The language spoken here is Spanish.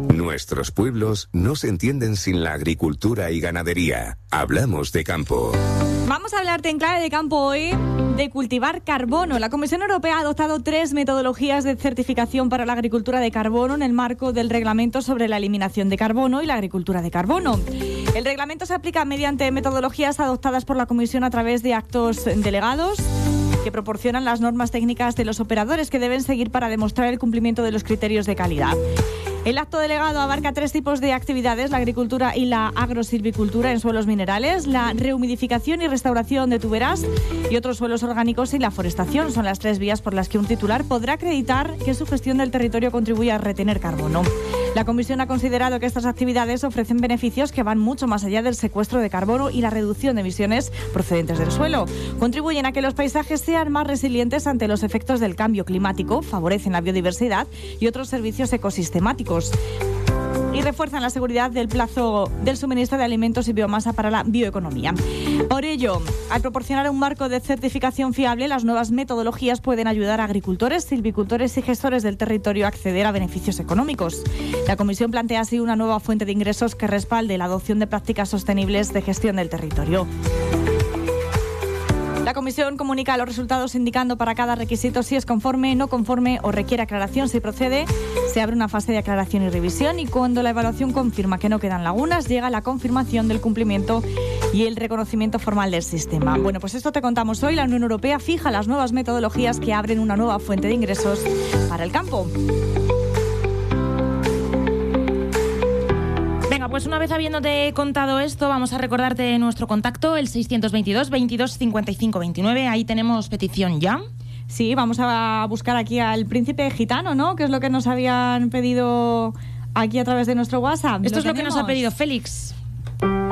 Nuestros pueblos no se entienden sin la agricultura y ganadería. Hablamos de campo. Vamos a hablarte en clave de campo hoy de cultivar carbono. La Comisión Europea ha adoptado 3 metodologías de certificación para la agricultura de carbono en el marco del Reglamento sobre la eliminación de carbono y la agricultura de carbono. El reglamento se aplica mediante metodologías adoptadas por la Comisión a través de actos delegados que proporcionan las normas técnicas de los operadores que deben seguir para demostrar el cumplimiento de los criterios de calidad. El acto delegado abarca 3 tipos de actividades: la agricultura y la agrosilvicultura en suelos minerales, la rehumidificación y restauración de tuberas y otros suelos orgánicos y la forestación. Son las 3 vías por las que un titular podrá acreditar que su gestión del territorio contribuye a retener carbono. La Comisión ha considerado que estas actividades ofrecen beneficios que van mucho más allá del secuestro de carbono y la reducción de emisiones procedentes del suelo. Contribuyen a que los paisajes sean más resilientes ante los efectos del cambio climático, favorecen la biodiversidad y otros servicios ecosistemáticos y refuerzan la seguridad del plazo del suministro de alimentos y biomasa para la bioeconomía. Por ello, al proporcionar un marco de certificación fiable, las nuevas metodologías pueden ayudar a agricultores, silvicultores y gestores del territorio a acceder a beneficios económicos. La Comisión plantea así una nueva fuente de ingresos que respalde la adopción de prácticas sostenibles de gestión del territorio. La Comisión comunica los resultados indicando para cada requisito si es conforme, no conforme o requiere aclaración. Si procede, se abre una fase de aclaración y revisión, y cuando la evaluación confirma que no quedan lagunas, llega la confirmación del cumplimiento y el reconocimiento formal del sistema. Bueno, pues esto te contamos hoy. La Unión Europea fija las nuevas metodologías que abren una nueva fuente de ingresos para el campo. Pues una vez habiéndote contado esto, vamos a recordarte nuestro contacto, el 622 22 55 29. Ahí tenemos petición ya. Sí, vamos a buscar aquí al príncipe gitano, ¿no? Que es lo que nos habían pedido aquí a través de nuestro WhatsApp. Esto es lo que nos ha pedido Félix.